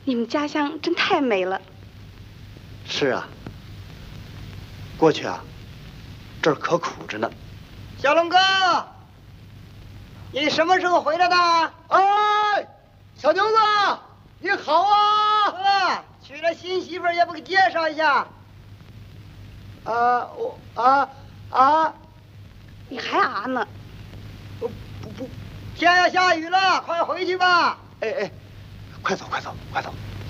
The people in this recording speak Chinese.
你们家乡真太美了。 是啊，过去啊，这儿可苦着呢。 小龙哥，你什么时候回来的？ 哎，小牛子，你好啊！ 娶了新媳妇也不给介绍一下。 你还呢？ 不，天要下雨了，快回去吧。 哎，快走！